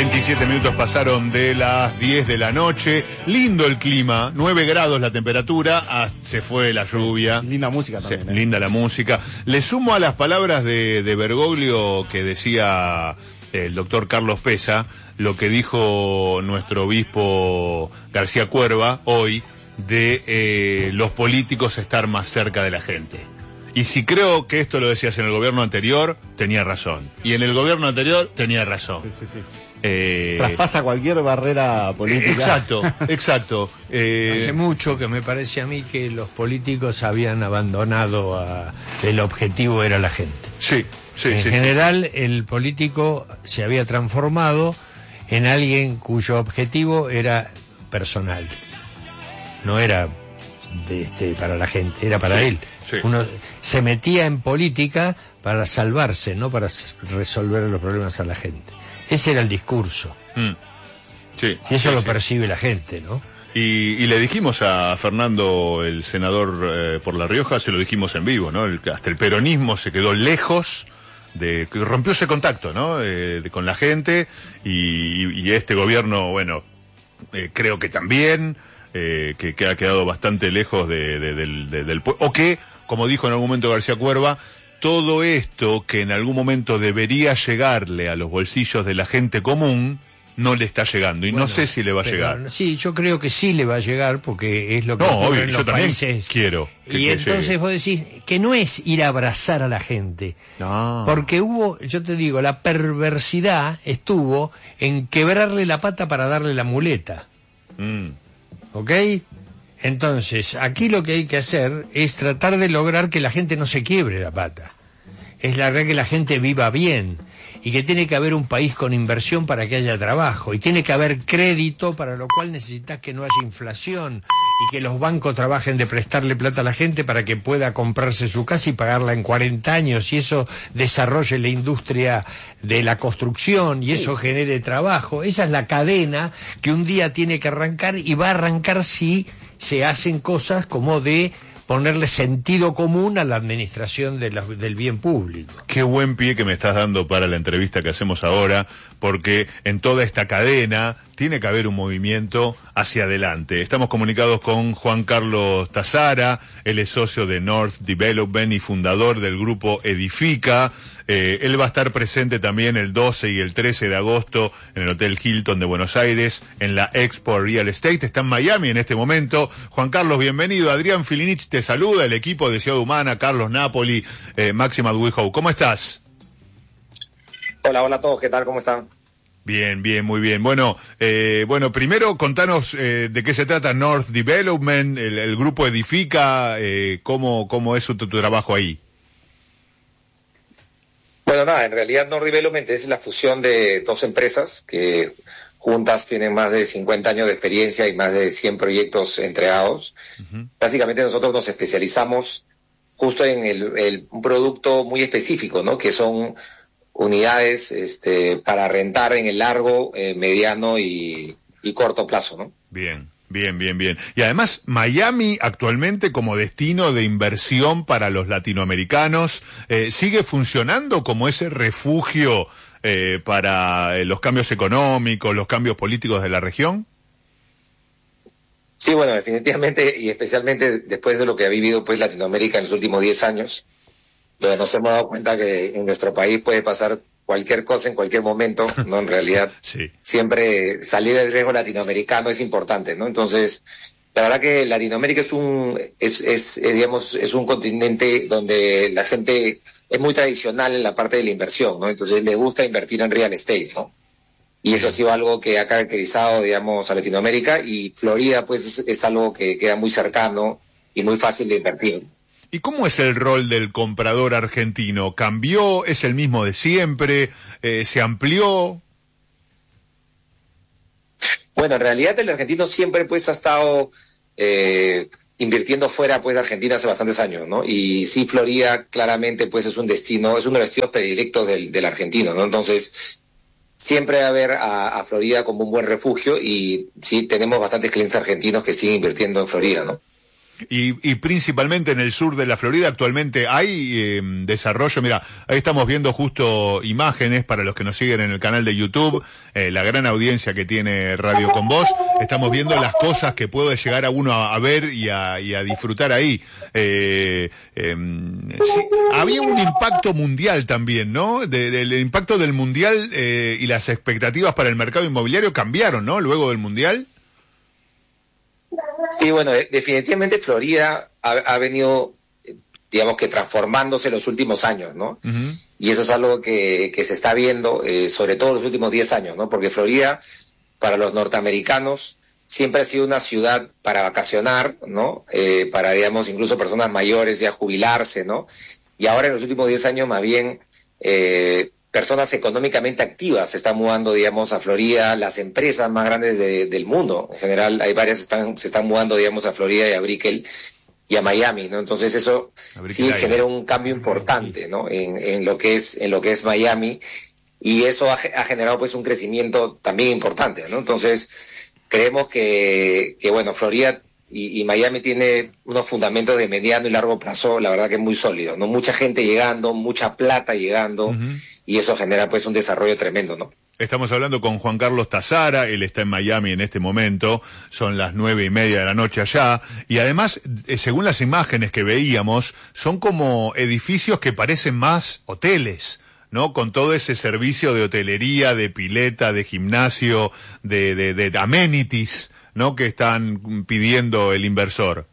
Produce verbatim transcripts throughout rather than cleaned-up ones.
veintisiete minutos pasaron de las diez de la noche. Lindo el clima, nueve grados la temperatura, ah, se fue la lluvia. Linda música también. Se, ¿eh? Linda la música. Le sumo a las palabras de, de Bergoglio que decía el doctor Carlos Pesa, lo que dijo nuestro obispo García Cuerva hoy de eh, los políticos estar más cerca de la gente. Y si creo que esto lo decías en el gobierno anterior, tenía razón. Y en el gobierno anterior, tenía razón. Sí, sí, sí. Eh, Traspasa cualquier barrera política. Exacto, exacto. Eh, Hace mucho que me parece a mí que los políticos habían abandonado a, el objetivo era la gente. Sí, sí, en sí. general, sí. El político se había transformado en alguien cuyo objetivo era personal. No era de este para la gente, era para sí, él. Sí. Uno se metía en política para salvarse, no para resolver los problemas a la gente. Ese era el discurso. Mm. Sí, y eso sí, lo sí. percibe la gente, ¿no? Y, y le dijimos a Fernando, el senador eh, por La Rioja, se lo dijimos en vivo, ¿no? El, hasta el peronismo se quedó lejos de, rompió ese contacto, ¿no? Eh, de, con la gente y, y este gobierno, bueno, eh, creo que también, eh, que, que ha quedado bastante lejos de, de, del, de, del pueblo, o que, como dijo en algún momento García Cuerva, todo esto que en algún momento debería llegarle a los bolsillos de la gente común, no le está llegando, y bueno, no sé si le va a pero, llegar. Sí, yo creo que sí le va a llegar, porque es lo que no, ocurre obvio, en yo los también países. Quiero que, y que entonces llegue. Vos decís que no es ir a abrazar a la gente. No. Porque hubo, yo te digo, la perversidad estuvo en quebrarle la pata para darle la muleta. Mm. ¿Ok? Entonces, aquí lo que hay que hacer es tratar de lograr que la gente no se quiebre la pata. Es lograr que la gente viva bien. Y que tiene que haber un país con inversión para que haya trabajo. Y tiene que haber crédito, para lo cual necesitas que no haya inflación. Y que los bancos trabajen de prestarle plata a la gente para que pueda comprarse su casa y pagarla en cuarenta años. Y eso desarrolle la industria de la construcción. Y eso genere trabajo. Esa es la cadena que un día tiene que arrancar. Y va a arrancar si se hacen cosas como de ponerle sentido común a la administración de los, del bien público. Qué buen pie que me estás dando para la entrevista que hacemos ahora, porque en toda esta cadena tiene que haber un movimiento hacia adelante. Estamos comunicados con Juan Carlos Tazara, él es socio de North Development y fundador del grupo Edifica. Eh, él va a estar presente también el doce y el trece de agosto en el Hotel Hilton de Buenos Aires, en la Expo Real Estate. Está en Miami en este momento. Juan Carlos, bienvenido. Adrián Filinich te saluda, el equipo de Ciudad Humana, Carlos Napoli, eh, Máxima Adwihow. ¿Cómo estás? Hola, hola a todos. ¿Qué tal? ¿Cómo están? Bien, bien, muy bien. Bueno, eh, bueno, primero contanos eh, de qué se trata North Development, el, el grupo Edifica, eh, cómo, cómo es tu, tu trabajo ahí. Bueno, nada, en realidad North Development es la fusión de dos empresas que juntas tienen más de cincuenta años de experiencia y más de cien proyectos entregados. Uh-huh. Básicamente nosotros nos especializamos justo en el, el, un producto muy específico, ¿no? Que son unidades este, para rentar en el largo, eh, mediano y, y corto plazo, ¿no? Bien. Bien, bien, bien. Y además, Miami actualmente como destino de inversión para los latinoamericanos, eh, ¿sigue funcionando como ese refugio eh, para eh, los cambios económicos, los cambios políticos de la región? Sí, bueno, definitivamente, y especialmente después de lo que ha vivido pues Latinoamérica en los últimos diez años, donde nos hemos dado cuenta que en nuestro país puede pasar cualquier cosa en cualquier momento, ¿no? En realidad, sí. Siempre salir del riesgo latinoamericano es importante, ¿no? Entonces, la verdad que Latinoamérica es un, es, es, es, digamos, es un continente donde la gente es muy tradicional en la parte de la inversión, ¿no? Entonces, le gusta invertir en real estate, ¿no? Y eso ha sido algo que ha caracterizado, digamos, a Latinoamérica, y Florida, pues, es, es algo que queda muy cercano y muy fácil de invertir. ¿Y cómo es el rol del comprador argentino? ¿Cambió? ¿Es el mismo de siempre? Eh, ¿Se amplió? Bueno, en realidad el argentino siempre pues ha estado eh, invirtiendo fuera pues de Argentina hace bastantes años, ¿no? Y sí, Florida claramente pues es un destino, es uno de los destinos predilectos del, del argentino, ¿no? Entonces, siempre va a ver a, a Florida como un buen refugio, y sí, tenemos bastantes clientes argentinos que siguen invirtiendo en Florida, ¿no? y, y principalmente en el sur de la Florida actualmente hay eh, desarrollo. Mira, ahí estamos viendo justo imágenes para los que nos siguen en el canal de YouTube, eh, la gran audiencia que tiene Radio Con Vos. Estamos viendo las cosas que puede llegar a uno a, a ver y a, y a disfrutar ahí. Eh, eh, sí, había un impacto mundial también, ¿no? De, del impacto del mundial eh, y las expectativas para el mercado inmobiliario cambiaron, ¿no? Luego del mundial. Sí, bueno, definitivamente Florida ha, ha venido, digamos que transformándose en los últimos años, ¿no? Uh-huh. Y eso es algo que, que se está viendo, eh, sobre todo en los últimos diez años, ¿no? Porque Florida, para los norteamericanos, siempre ha sido una ciudad para vacacionar, ¿no? Eh, para, digamos, incluso personas mayores ya jubilarse, ¿no? Y ahora en los últimos diez años, más bien, eh, personas económicamente activas se están mudando, digamos, a Florida, las empresas más grandes de, del mundo, en general hay varias están se están mudando, digamos, a Florida y a Brickell y a Miami, ¿no? Entonces eso sí genera un cambio importante, ¿no? En, en lo que es en lo que es Miami, y eso ha, ha generado pues un crecimiento también importante, ¿no? Entonces creemos que que bueno, Florida y, y Miami tiene unos fundamentos de mediano y largo plazo, la verdad que es muy sólido, ¿no? Mucha gente llegando, mucha plata llegando. Uh-huh. Y eso genera pues un desarrollo tremendo, ¿no? Estamos hablando con Juan Carlos Tazara, él está en Miami en este momento, son las nueve y media de la noche allá, y además, eh, según las imágenes que veíamos, son como edificios que parecen más hoteles, ¿no? Con todo ese servicio de hotelería, de pileta, de gimnasio, de, de, de amenities, ¿no? Que están pidiendo el inversor.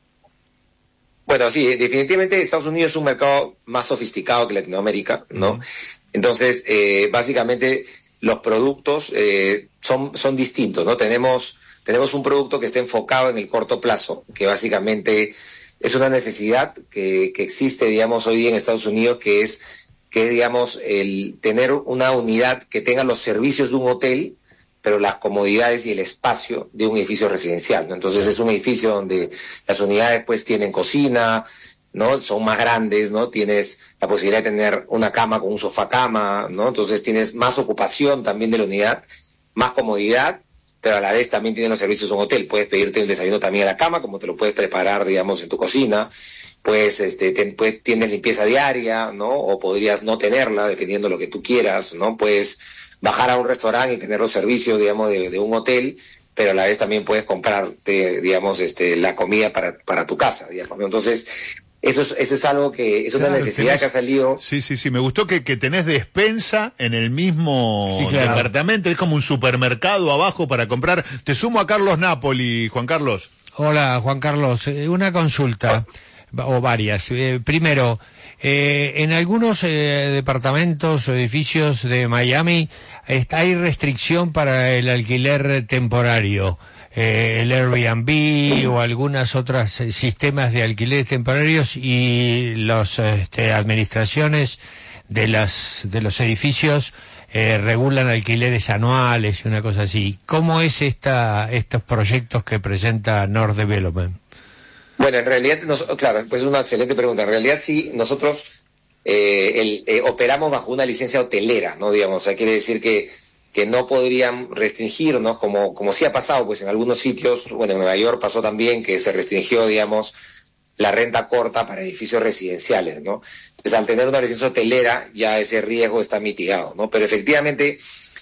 Bueno, sí, definitivamente Estados Unidos es un mercado más sofisticado que Latinoamérica, ¿no? Uh-huh. Entonces, eh, básicamente, los productos eh, son, son distintos, ¿no? Tenemos, tenemos un producto que está enfocado en el corto plazo, que básicamente es una necesidad que, que existe, digamos, hoy día en Estados Unidos, que es, que digamos, el tener una unidad que tenga los servicios de un hotel, pero las comodidades y el espacio de un edificio residencial, ¿no? Entonces es un edificio donde las unidades pues tienen cocina, ¿no? Son más grandes, ¿no? Tienes la posibilidad de tener una cama con un sofá cama, ¿no? Entonces tienes más ocupación también de la unidad, más comodidad, pero a la vez también tienen los servicios de un hotel. Puedes pedirte el desayuno también a la cama, como te lo puedes preparar, digamos, en tu cocina. Pues, este, te, pues tienes limpieza diaria, ¿no? O podrías no tenerla, dependiendo de lo que tú quieras, ¿no? Puedes bajar a un restaurante y tener los servicios, digamos, de, de un hotel, pero a la vez también puedes comprarte, digamos, este, la comida para, para tu casa, digamos, ¿no? Entonces, eso es, eso es algo que, es una claro, necesidad tenés, que ha salido. Sí, sí, sí, me gustó que, que tenés despensa en el mismo sí, claro. departamento, es como un supermercado abajo para comprar. Te sumo a Carlos Napoli, Juan Carlos. Hola, Juan Carlos, una consulta. O varias. Eh, primero, eh, en algunos eh, departamentos o edificios de Miami está, hay restricción para el alquiler temporario, eh, el Airbnb o algunas otras eh, sistemas de alquileres temporarios, y las este, administraciones de las de los edificios eh, regulan alquileres anuales y una cosa así. ¿Cómo es esta estos proyectos que presenta North Development? Bueno, en realidad, nos, claro, pues es una excelente pregunta. En realidad sí, nosotros eh, el, eh, operamos bajo una licencia hotelera, ¿no? Digamos, o sea, quiere decir que, que no podrían restringirnos, como, como sí ha pasado, pues en algunos sitios, bueno, en Nueva York pasó también que se restringió, digamos, la renta corta para edificios residenciales, ¿no? Entonces, al tener una licencia hotelera, ya ese riesgo está mitigado, ¿no? Pero efectivamente,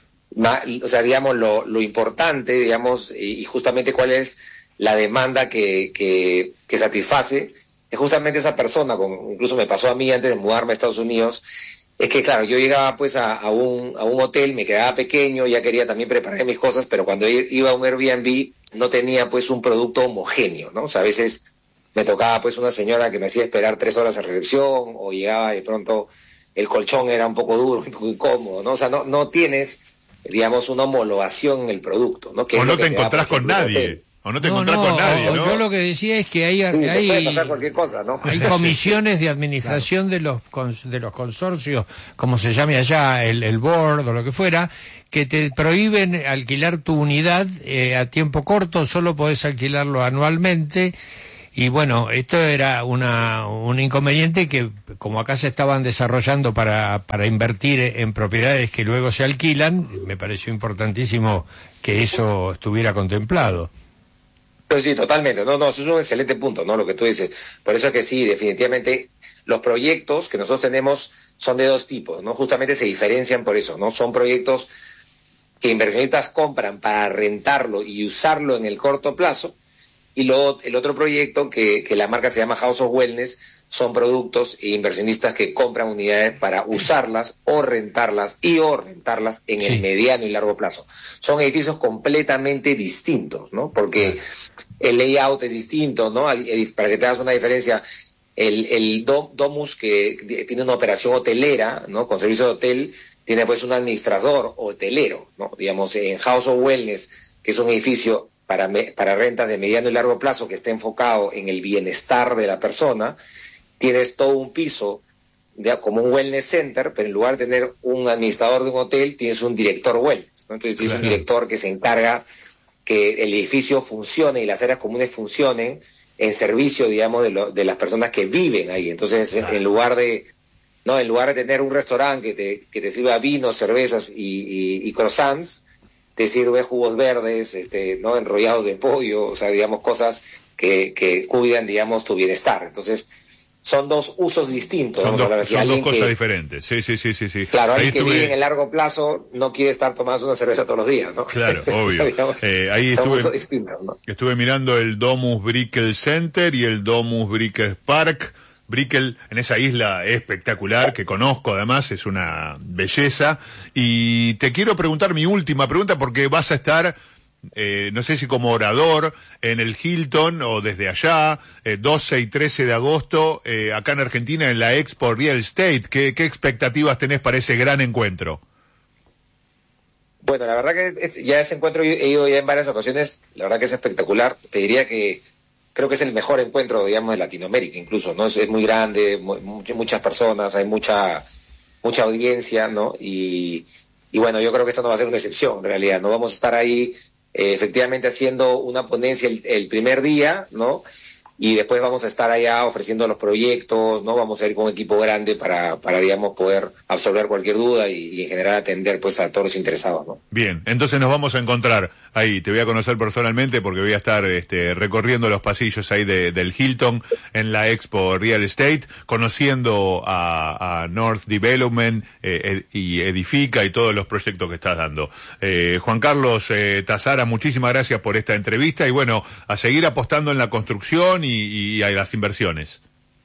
o sea, digamos, lo, lo importante, digamos, y, y justamente cuál es la demanda que, que, que satisface, es justamente esa persona, como incluso me pasó a mí antes de mudarme a Estados Unidos, es que claro, yo llegaba pues a, a, un, a un hotel, me quedaba pequeño, ya quería también preparar mis cosas, pero cuando iba a un Airbnb no tenía pues un producto homogéneo, ¿no? O sea, a veces me tocaba pues una señora que me hacía esperar tres horas en recepción, o llegaba y de pronto el colchón era un poco duro, un poco incómodo, ¿no? O sea, no, no tienes, digamos, una homologación en el producto, ¿no? Que o es no lo te que te encontrás da, por con ejemplo, nadie. O no te no, encontrás no, con nadie, ¿no? Yo lo que decía es que hay, sí, hay, puede pasar cualquier cosa, ¿no? hay comisiones de administración claro. de los cons, de los consorcios, como se llame allá, el, el board o lo que fuera, que te prohíben alquilar tu unidad eh, a tiempo corto, solo podés alquilarlo anualmente. Y bueno, esto era una un inconveniente que, como acá se estaban desarrollando para, para invertir en propiedades que luego se alquilan, me pareció importantísimo que eso estuviera contemplado. Pues sí, totalmente. No, no, eso es un excelente punto, ¿no? Lo que tú dices. Por eso es que sí, definitivamente, los proyectos que nosotros tenemos son de dos tipos, ¿no? Justamente se diferencian por eso, ¿no? Son proyectos que inversionistas compran para rentarlo y usarlo en el corto plazo, y luego el otro proyecto que, que la marca se llama House of Wellness, son productos e inversionistas que compran unidades para usarlas o rentarlas y o rentarlas en sí. el mediano y largo plazo. Son edificios completamente distintos, ¿no? Porque el layout es distinto, ¿no? Para que te hagas una diferencia, el, el Domus, que tiene una operación hotelera, ¿no? Con servicio de hotel, tiene pues un administrador hotelero, ¿no? Digamos, en House of Wellness, que es un edificio para, me, para rentas de mediano y largo plazo que está enfocado en el bienestar de la persona, tienes todo un piso de, como un wellness center, pero en lugar de tener un administrador de un hotel, tienes un director wellness, ¿no? Entonces tienes claro. un director que se encarga que el edificio funcione y las áreas comunes funcionen en servicio, digamos, de, lo, de las personas que viven ahí. Entonces, claro. en lugar de no en lugar de tener un restaurante que te, que te sirva vinos, cervezas y, y, y croissants, te sirve jugos verdes, este, no enrollados de pollo, o sea, digamos, cosas que, que cuidan, digamos, tu bienestar. Entonces, son dos usos distintos. Son, dos, a son dos cosas que, diferentes. Sí, sí, sí, sí, sí. Claro, ahí alguien estuve... que vive en el largo plazo no quiere estar tomando una cerveza todos los días, ¿no? Claro, obvio. digamos, eh, ahí estuve, ¿no? estuve mirando el Domus Brickell Center y el Domus Brickell Park. Brickell, en esa isla espectacular, que conozco además, es una belleza. Y te quiero preguntar mi última pregunta, porque vas a estar... Eh, no sé si como orador en el Hilton o desde allá, eh, doce y trece de agosto, eh, acá en Argentina en la Expo Real Estate. ¿Qué, qué expectativas tenés para ese gran encuentro? Bueno, la verdad que es, ya ese encuentro he ido ya en varias ocasiones, la verdad que es espectacular. Te diría que creo que es el mejor encuentro, digamos, de Latinoamérica incluso, ¿no? Es, es muy grande, muy, muchas personas, hay mucha mucha audiencia, ¿no? Y, y bueno, yo creo que esto no va a ser una excepción, en realidad, ¿no? Vamos a estar ahí Eh, efectivamente haciendo una ponencia el, el primer día, ¿no? Y después vamos a estar allá ofreciendo los proyectos, ¿no? Vamos a ir con un equipo grande para, para digamos, poder absorber cualquier duda y, y en general atender, pues, a todos los interesados, ¿no? Bien, entonces nos vamos a encontrar ahí. Te voy a conocer personalmente porque voy a estar este, recorriendo los pasillos ahí de, del Hilton en la Expo Real Estate, conociendo a, a North Development eh, ed, y Edifica y todos los proyectos que estás dando. Eh, Juan Carlos eh, Tazara, muchísimas gracias por esta entrevista y bueno, a seguir apostando en la construcción y, y a las inversiones.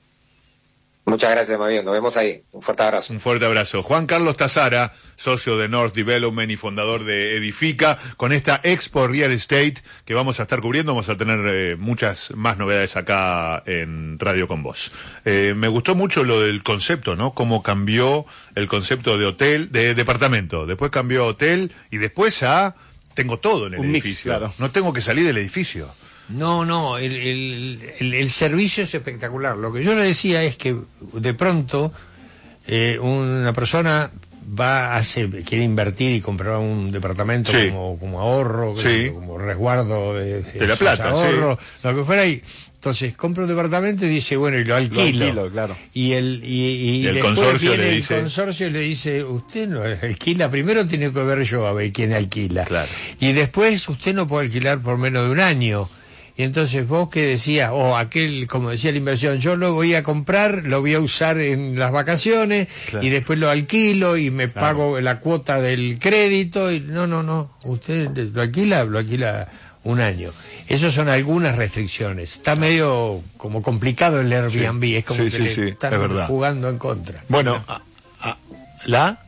Muchas gracias, Mario. Nos vemos ahí. Un fuerte abrazo. Un fuerte abrazo. Juan Carlos Tazara, socio de North Development y fundador de Edifica, con esta Expo Real Estate que vamos a estar cubriendo. Vamos a tener eh, muchas más novedades acá en Radio Con Vos. Eh, me gustó mucho lo del concepto, ¿no? Cómo cambió el concepto de hotel, de departamento. Después cambió a hotel y después a... Tengo todo en el Un edificio. Mix, claro. No tengo que salir del edificio. No, no, el, el, el, el servicio es espectacular. Lo que yo le decía es que de pronto eh, una persona va hace quiere invertir y comprar un departamento sí. como, como ahorro, sí. como resguardo de, de, de la plata, ahorro, sí. lo que fuera ahí. Entonces compra un departamento y dice, bueno, y lo alquilo. Lo alquilo, claro. Y el, y, y, y el después consorcio viene le el dice... consorcio le dice, usted no alquila, primero tiene que ver yo a ver quién alquila. Claro. Y después usted no puede alquilar por menos de un año. Y entonces vos que decías, o oh, aquel, como decía la inversión, yo lo voy a comprar, lo voy a usar en las vacaciones, claro. y después lo alquilo y me claro. pago la cuota del crédito. Y no, no, no, usted lo alquila, lo alquila un año. Esas son algunas restricciones. Está medio como complicado el Airbnb, sí. es como sí, que sí, le sí, están jugando en contra. Bueno, a, a, ¿la?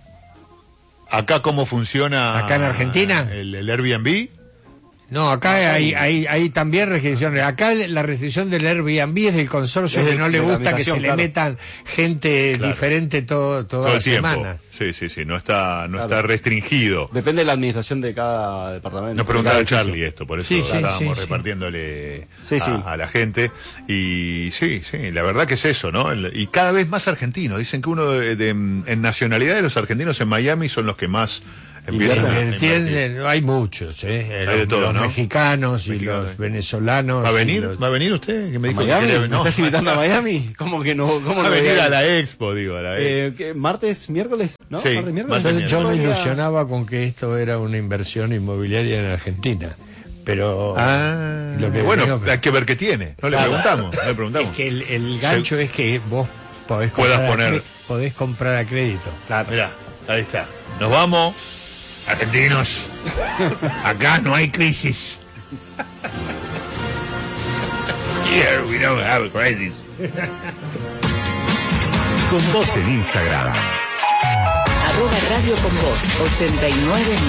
¿Acá cómo funciona? ¿Acá en Argentina? El, el Airbnb. No, acá hay, hay, hay también restricciones. Acá la restricción del Airbnb es del consorcio, es que no le gusta que se claro. le metan gente claro. diferente todo, todas todo las tiempo. semanas. Sí, sí, sí, no está no claro. está restringido. Depende de la administración de cada departamento. Nos preguntaba a Charlie esto, por eso sí, sí, estábamos sí, repartiéndole sí. A, Sí, sí. a la gente. Y sí, sí, la verdad que es eso, ¿no? Y cada vez más argentinos. Dicen que uno de, de, en nacionalidad de los argentinos en Miami son los que más... Entienden, hay muchos, ¿eh? Los, todo, los ¿no? mexicanos y Mexicanos. los venezolanos. ¿Va a venir? Los... ¿Va a venir usted? Que me dijo Miami? que ¿Me no. estás invitando a Miami? ¿Cómo que no? ¿Cómo Va a no venir voy a la Expo, digo, a la eh, Expo. ¿qué? ¿Martes, miércoles? ¿No? Sí, ¿Martes, miércoles? Yo, Mañana. yo me ilusionaba con que esto era una inversión inmobiliaria en Argentina. Pero Ah, lo que bueno, digo- hay que ver qué tiene. No le Claro. preguntamos, no le preguntamos. es que el, el gancho es que vos podés Puedas comprar, poner. a, cre- podés comprar a crédito. Claro. Mirá, ahí está. Nos vamos. Argentinos. Acá no hay crisis. Here we don't have a crisis. Con vos en Instagram. Arroba Radio con Voz ochenta y nueve.